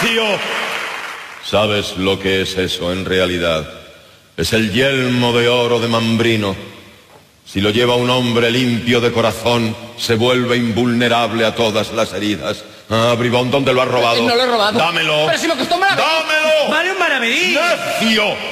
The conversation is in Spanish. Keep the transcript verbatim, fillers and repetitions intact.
¡Necio! ¿Sabes lo que es eso en realidad? Es el yelmo de oro de Mambrino. Si lo lleva un hombre limpio de corazón, se vuelve invulnerable a todas las heridas. Ah, bribón, ¿dónde lo has robado? No lo he robado. ¡Dámelo! ¡Pero si lo costó Maravedí! ¡Dámelo! ¡Vale un Maravedí! ¡Necio!